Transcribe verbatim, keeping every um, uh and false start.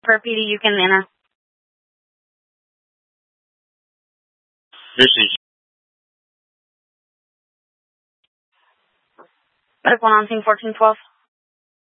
Per P D, you can enter. This is Medical announcing fourteen twelve.